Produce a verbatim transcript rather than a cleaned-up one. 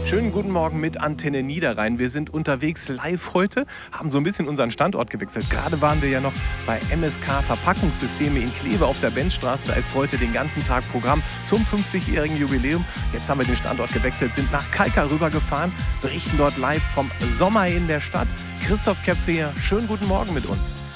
Schönen guten Morgen mit Antenne Niederrhein. Wir sind unterwegs live heute, haben so ein bisschen unseren Standort gewechselt. Gerade waren wir ja noch bei M S K Verpackungssysteme in Kleve auf der Benchstraße. Da ist heute den ganzen Tag Programm zum fünfzigjährigen Jubiläum. Jetzt haben wir den Standort gewechselt, sind nach Kalkar rübergefahren, berichten dort live vom Sommer in der Stadt. Christoph Kepse hier, schönen guten Morgen mit uns.